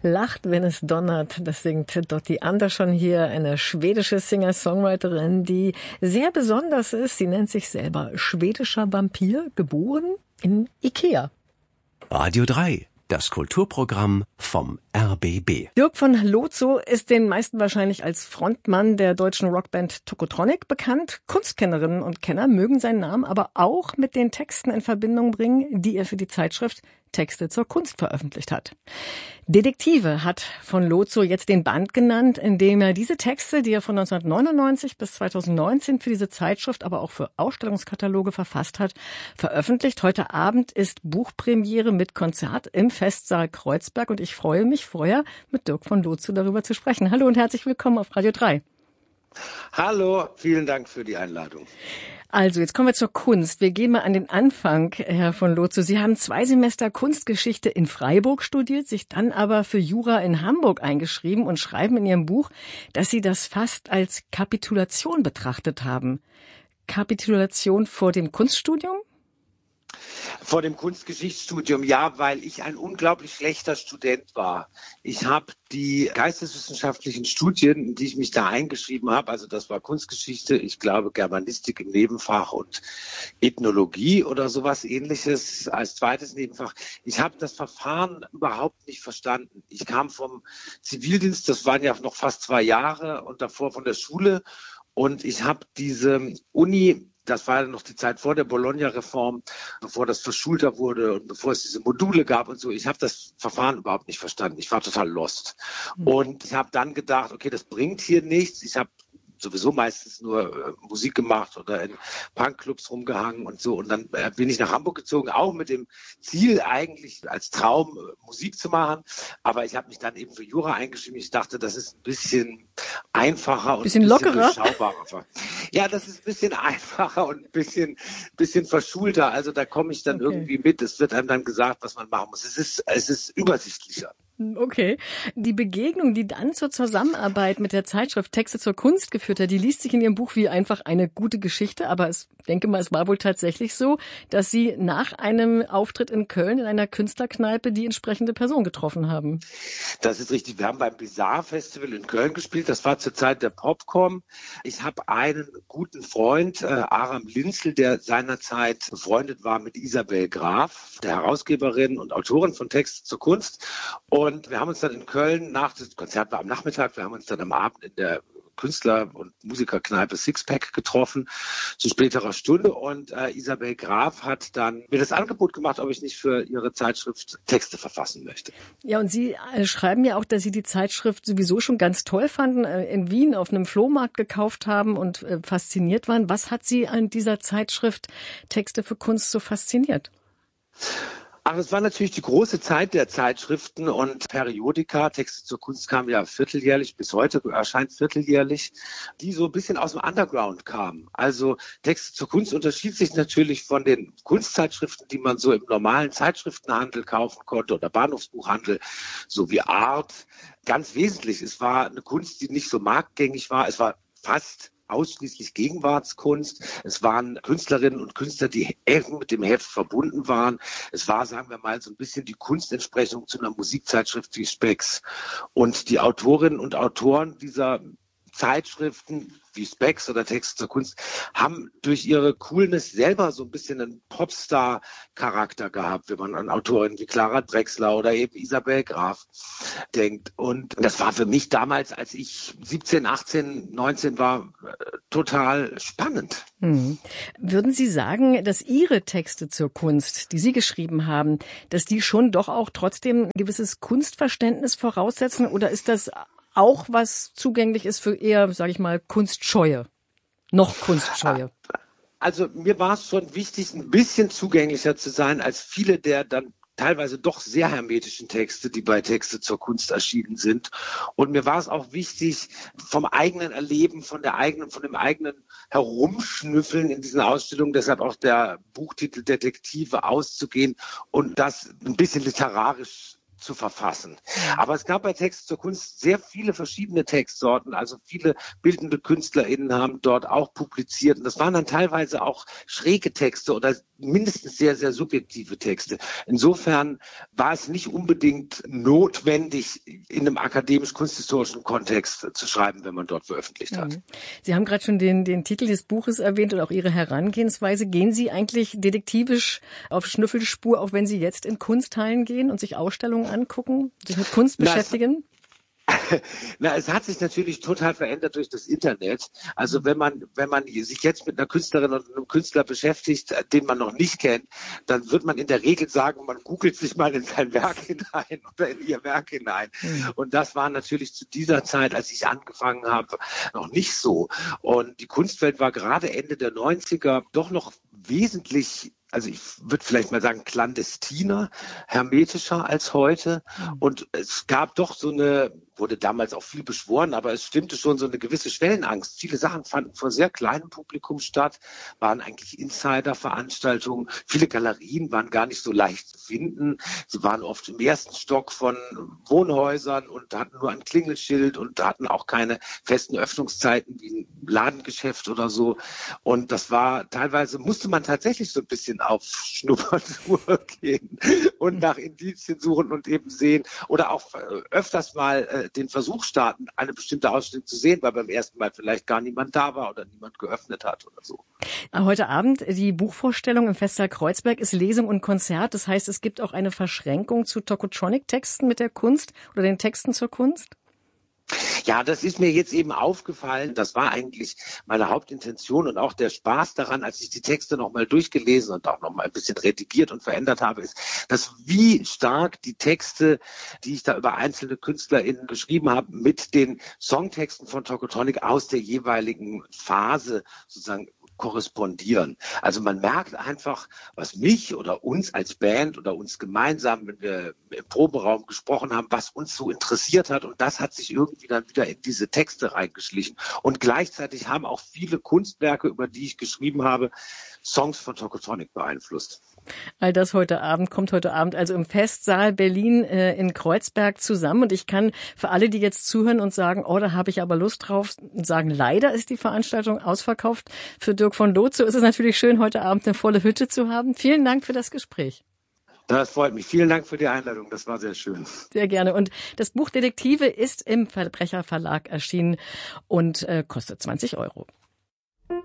Lacht, wenn es donnert. Das singt Dottie Andersson hier, eine schwedische Singer-Songwriterin, die sehr besonders ist. Sie nennt sich selber schwedischer Vampir, geboren in Ikea. Radio 3, das Kulturprogramm vom RBB. Dirk von Lozo ist den meisten wahrscheinlich als Frontmann der deutschen Rockband Tokotronic bekannt. Kunstkennerinnen und Kenner mögen seinen Namen aber auch mit den Texten in Verbindung bringen, die er für die Zeitschrift Texte zur Kunst veröffentlicht hat. Detektive hat von Lozo jetzt den Band genannt, in dem er diese Texte, die er von 1999 bis 2019 für diese Zeitschrift, aber auch für Ausstellungskataloge verfasst hat, veröffentlicht. Heute Abend ist Buchpremiere mit Konzert im Festsaal Kreuzberg und ich freue mich vorher, mit Dirk von Lozo darüber zu sprechen. Hallo und herzlich willkommen auf Radio 3. Hallo, vielen Dank für die Einladung. Also, jetzt kommen wir zur Kunst. Wir gehen mal an den Anfang, Herr von Lozo. Sie haben 2 Semester Kunstgeschichte in Freiburg studiert, sich dann aber für Jura in Hamburg eingeschrieben und schreiben in Ihrem Buch, dass Sie das fast als Kapitulation betrachtet haben. Kapitulation vor dem Kunststudium? Vor dem Kunstgeschichtsstudium, ja, weil ich ein unglaublich schlechter Student war. Ich habe die geisteswissenschaftlichen Studien, in die ich mich da eingeschrieben habe, also das war Kunstgeschichte, ich glaube Germanistik im Nebenfach und Ethnologie oder sowas Ähnliches als zweites Nebenfach. Ich habe das Verfahren überhaupt nicht verstanden. Ich kam vom Zivildienst, das waren ja noch fast 2 Jahre, und davor von der Schule, und ich habe diese Uni, das war noch die Zeit vor der Bologna-Reform, bevor das verschulter wurde und bevor es diese Module gab und so. Ich habe das Verfahren überhaupt nicht verstanden. Ich war total lost. Und ich habe dann gedacht, okay, das bringt hier nichts. Ich habe sowieso meistens nur Musik gemacht oder in Punkclubs rumgehangen und so. Und dann bin ich nach Hamburg gezogen, auch mit dem Ziel eigentlich als Traum Musik zu machen. Aber ich habe mich dann eben für Jura eingeschrieben. Ich dachte, das ist ein bisschen einfacher und bisschen lockerer, durchschaubarer. Ja, das ist ein bisschen einfacher und ein bisschen verschulter. Also da komme ich dann irgendwie mit. Es wird einem dann gesagt, was man machen muss. Es ist übersichtlicher. Okay. Die Begegnung, die dann zur Zusammenarbeit mit der Zeitschrift Texte zur Kunst geführt hat, die liest sich in Ihrem Buch wie einfach eine gute Geschichte. Aber ich denke mal, es war wohl tatsächlich so, dass Sie nach einem Auftritt in Köln in einer Künstlerkneipe die entsprechende Person getroffen haben. Das ist richtig. Wir haben beim Bizarre Festival in Köln gespielt. Das war zur Zeit der Popcom. Ich habe einen guten Freund, Aram Linzel, der seinerzeit befreundet war mit Isabel Graf, der Herausgeberin und Autorin von Texte zur Kunst. Und wir haben uns dann in Köln, das Konzert war am Nachmittag, wir haben uns dann am Abend in der Künstler- und Musikerkneipe Sixpack getroffen, zu späterer Stunde. Und Isabel Graf hat dann mir das Angebot gemacht, ob ich nicht für ihre Zeitschrift Texte verfassen möchte. Ja, und Sie schreiben ja auch, dass Sie die Zeitschrift sowieso schon ganz toll fanden, in Wien auf einem Flohmarkt gekauft haben und fasziniert waren. Was hat Sie an dieser Zeitschrift Texte für Kunst so fasziniert? Ach, es war natürlich die große Zeit der Zeitschriften und Periodika. Texte zur Kunst kamen ja vierteljährlich, bis heute erscheint vierteljährlich, die so ein bisschen aus dem Underground kamen. Also Texte zur Kunst unterschied sich natürlich von den Kunstzeitschriften, die man so im normalen Zeitschriftenhandel kaufen konnte oder Bahnhofsbuchhandel, so wie Art. Ganz wesentlich, es war eine Kunst, die nicht so marktgängig war. Es war fast ausschließlich Gegenwartskunst. Es waren Künstlerinnen und Künstler, die eng mit dem Heft verbunden waren. Es war, sagen wir mal, so ein bisschen die Kunstentsprechung zu einer Musikzeitschrift wie Spex. Und die Autorinnen und Autoren dieser Zeitschriften wie Spex oder Texte zur Kunst haben durch ihre Coolness selber so ein bisschen einen Popstar-Charakter gehabt, wenn man an Autorinnen wie Clara Drechsler oder eben Isabel Graf denkt. Und das war für mich damals, als ich 17, 18, 19 war, total spannend. Würden Sie sagen, dass Ihre Texte zur Kunst, die Sie geschrieben haben, dass die schon doch auch trotzdem ein gewisses Kunstverständnis voraussetzen, oder ist das auch was zugänglich ist für eher, sage ich mal, Kunstscheue? Noch Kunstscheue. Also mir war es schon wichtig, ein bisschen zugänglicher zu sein als viele der dann teilweise doch sehr hermetischen Texte, die bei Texte zur Kunst erschienen sind. Und mir war es auch wichtig, vom eigenen Erleben, von dem eigenen Herumschnüffeln in diesen Ausstellungen, deshalb auch der Buchtitel Detektive, auszugehen und das ein bisschen literarisch zu verfassen. Aber es gab bei Texte zur Kunst sehr viele verschiedene Textsorten, also viele bildende KünstlerInnen haben dort auch publiziert und das waren dann teilweise auch schräge Texte oder mindestens sehr, sehr subjektive Texte. Insofern war es nicht unbedingt notwendig, in einem akademisch-kunsthistorischen Kontext zu schreiben, wenn man dort veröffentlicht hat. Sie haben gerade schon den Titel des Buches erwähnt und auch Ihre Herangehensweise. Gehen Sie eigentlich detektivisch auf Schnüffelspur, auch wenn Sie jetzt in Kunsthallen gehen und sich Ausstellungen angucken, sich mit Kunst beschäftigen? Es hat sich natürlich total verändert durch das Internet. Also wenn man sich jetzt mit einer Künstlerin oder einem Künstler beschäftigt, den man noch nicht kennt, dann wird man in der Regel sagen, man googelt sich mal in sein Werk hinein oder in ihr Werk hinein. Und das war natürlich zu dieser Zeit, als ich angefangen habe, noch nicht so. Und die Kunstwelt war gerade Ende der 90er doch noch wesentlich, also ich würde vielleicht mal sagen, clandestiner, hermetischer als heute. Und es gab doch wurde damals auch viel beschworen, aber es stimmte schon so eine gewisse Schwellenangst. Viele Sachen fanden vor sehr kleinem Publikum statt, waren eigentlich Insider-Veranstaltungen. Viele Galerien waren gar nicht so leicht zu finden. Sie waren oft im ersten Stock von Wohnhäusern und hatten nur ein Klingelschild und hatten auch keine festen Öffnungszeiten wie ein Ladengeschäft oder so. Und das war teilweise, musste man tatsächlich so ein bisschen auf Schnuppertour gehen und nach Indizien suchen und eben sehen oder auch öfters mal den Versuch starten, eine bestimmte Ausstellung zu sehen, weil beim ersten Mal vielleicht gar niemand da war oder niemand geöffnet hat oder so. Heute Abend die Buchvorstellung im Festsaal Kreuzberg ist Lesung und Konzert. Das heißt, es gibt auch eine Verschränkung zu Tokotronic-Texten mit der Kunst oder den Texten zur Kunst? Ja, das ist mir jetzt eben aufgefallen. Das war eigentlich meine Hauptintention und auch der Spaß daran, als ich die Texte nochmal durchgelesen und auch nochmal ein bisschen redigiert und verändert habe, ist, dass wie stark die Texte, die ich da über einzelne KünstlerInnen geschrieben habe, mit den Songtexten von Tokotronic aus der jeweiligen Phase sozusagen korrespondieren. Also man merkt einfach, was mich oder uns als Band oder uns gemeinsam, wenn wir im Proberaum gesprochen haben, was uns so interessiert hat. Und das hat sich irgendwie dann wieder in diese Texte reingeschlichen. Und gleichzeitig haben auch viele Kunstwerke, über die ich geschrieben habe, Songs von Tokotronic beeinflusst. All das kommt heute Abend also im Festsaal Berlin in Kreuzberg zusammen. Und ich kann für alle, die jetzt zuhören und sagen, oh, da habe ich aber Lust drauf, sagen, leider ist die Veranstaltung ausverkauft. Für Dirk von Lozo ist es natürlich schön, heute Abend eine volle Hütte zu haben. Vielen Dank für das Gespräch. Das freut mich. Vielen Dank für die Einladung. Das war sehr schön. Sehr gerne. Und das Buch Detektive ist im Verbrecher Verlag erschienen und kostet 20 €.